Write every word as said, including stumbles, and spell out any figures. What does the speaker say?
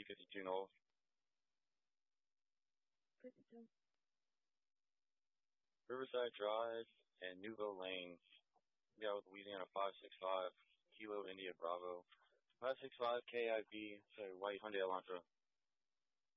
fifty-two North. fifty-two. Riverside Drive and Newville Lanes. We got with Louisiana five six five, Kilo India Bravo. five six five K I B, sorry, White Hyundai Elantra.